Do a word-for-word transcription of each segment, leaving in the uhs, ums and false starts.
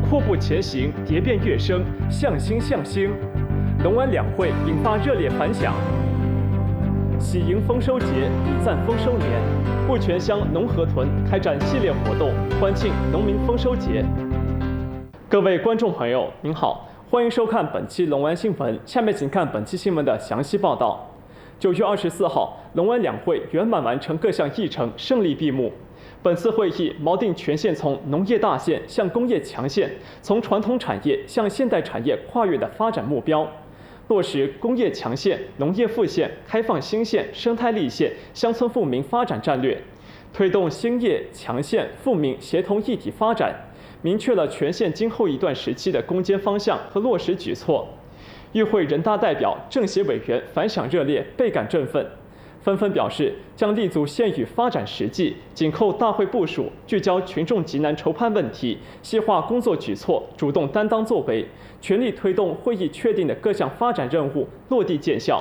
阔步前行，蝶变跃升，向心向兴。龙安两会引发热烈反响。喜迎丰收节，比赞丰收年。不全乡农河屯开展系列活动，欢庆农民丰收节。各位观众朋友，您好，欢迎收看本期龙安新闻。下面请看本期新闻的详细报道。九月二十四号，龙安两会圆满完成各项议程，胜利闭幕。本次会议锚定全县从农业大县向工业强县，从传统产业向现代产业跨越的发展目标，落实工业强县、农业富县、开放新县、生态立县、乡村富民发展战略，推动兴业强县富民协同一体发展，明确了全县今后一段时期的攻坚方向和落实举措。与会人大代表、政协委员反响热烈，倍感振奋。纷纷表示将立足县域发展实际，紧扣大会部署，聚焦群众急难愁盼问题，细化工作举措，主动担当作为，全力推动会议确定的各项发展任务落地见效。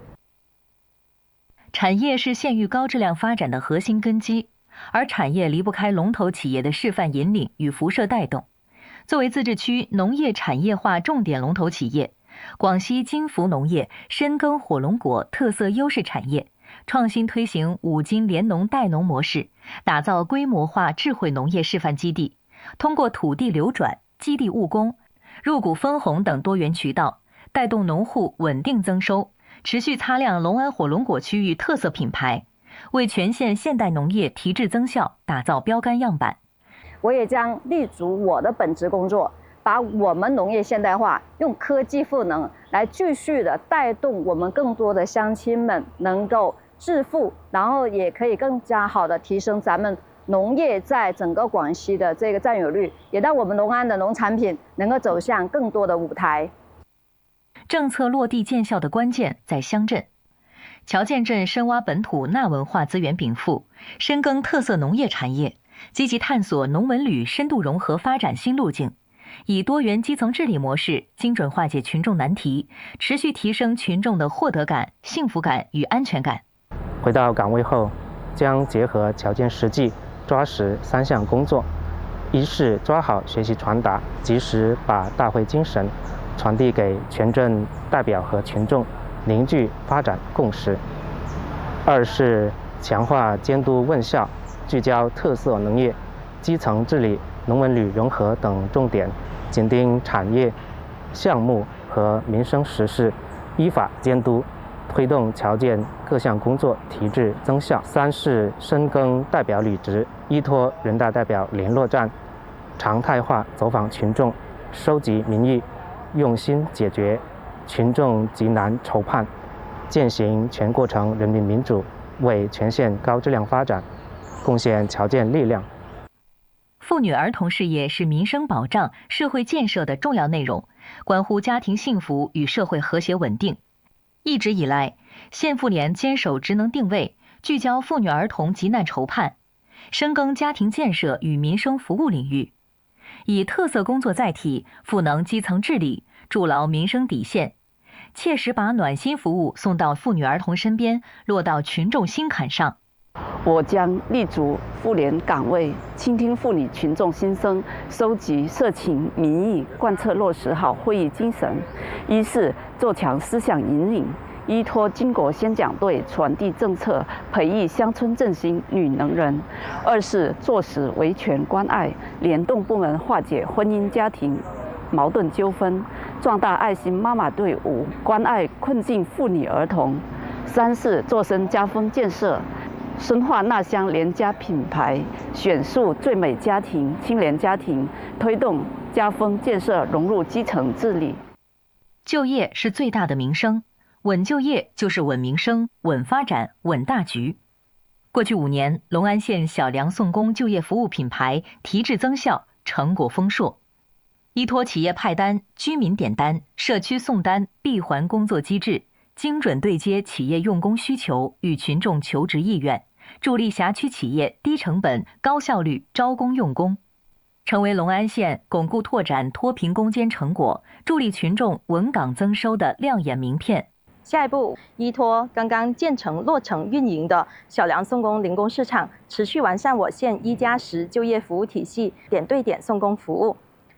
产业是县域高质量发展的核心根基，而产业离不开龙头企业的示范引领与辐射带动。作为自治区农业产业化重点龙头企业，广西金福农业深耕火龙果特色优势产业，创新推行五金联农带农模式，打造规模化智慧农业示范基地，通过土地流转、基地务工、入股分红等多元渠道，带动农户稳定增收，持续擦亮龙安火龙果区域特色品牌，为全县现代农业提质增效打造标杆样板。 我也将立足我的本职工作，把我们农业现代化，用科技赋能来继续的带动我们更多的乡亲们能够致富，然后也可以更加好的提升咱们农业在整个广西的这个占有率，也让我们龙安的农产品能够走向更多的舞台。 政策落地见效的关键在乡镇。乔建镇深挖本土纳文化资源禀赋，深耕特色农业产业，积极探索农文旅深度融合发展新路径，以多元基层治理模式精准化解群众难题，持续提升群众的获得感、幸福感与安全感。 回到岗位后，将结合条件实际，抓实三项工作：一是抓好学习传达，及时把大会精神传递给全镇代表和群众，凝聚发展共识；二是强化监督问效，聚焦特色农业、基层治理、农文旅融合等重点，紧盯产业项目和民生实事，依法监督，推动侨建各项工作提质增效。三是深耕代表履职，依托人大代表联络站，常态化走访群众，收集民意，用心解决群众急难愁盼，践行全过程人民民主，为全县高质量发展贡献侨建力量。 妇女儿童事业是民生保障、社会建设的重要内容，关乎家庭幸福与社会和谐稳定。一直以来，县妇联坚守职能定位，聚焦妇女儿童急难愁盼，深耕家庭建设与民生服务领域，以特色工作载体，赋能基层治理，筑牢民生底线，切实把暖心服务送到妇女儿童身边，落到群众心坎上。 我将立足妇联岗位，倾听妇女群众心声，收集社情民意，贯彻落实好会议精神。一是做强思想引领，依托巾帼宣讲队传递政策，培育乡村振兴女能人；二是做实维权关爱，联动部门化解婚姻家庭矛盾纠纷，壮大爱心妈妈队伍，关爱困境妇女儿童；三是做深家风建设，深化纳乡联家品牌，选树最美家庭、青年家庭，推动家风建设融入基层治理。 就业是最大的民生，稳就业就是稳民生、稳发展、稳大局。过去五年，龙安县小梁送工就业服务品牌提质增效，成果丰硕。依托企业派单、居民点单、社区送单闭环工作机制，精准对接企业用工需求与群众求职意愿，助力辖区企业低成本、高效率招工用工，成为龙安县巩固拓展脱贫攻坚成果、助力群众稳岗增收的亮眼名片。 下一步，依托刚刚建成落成运营的小梁送工零工市场，持续完善我县一加十就业服务体系，点对点送工服务。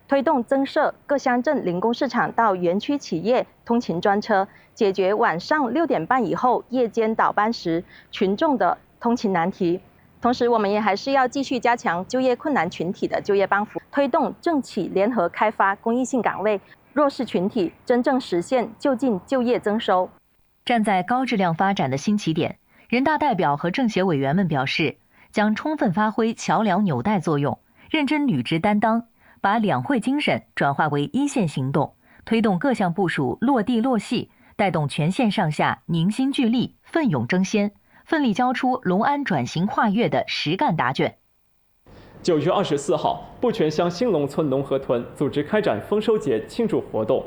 推动增设各乡镇零工市场到园区企业通勤专车，解决晚上六点半以后夜间倒班时群众的通勤难题。同时，我们也还是要继续加强就业困难群体的就业帮扶，推动政企联合开发公益性岗位，弱势群体真正实现就近就业增收。 站在高质量发展的新起点，人大代表和政协委员们表示，将充分发挥桥梁纽带作用，认真履职担当，把两会精神转化为一线行动，推动各项部署落地落细，带动全县上下凝心聚力、奋勇争先，奋力交出隆安转型跨越的实干答卷。 九月二十四号，不全乡兴隆村农河屯组织开展丰收节庆祝活动。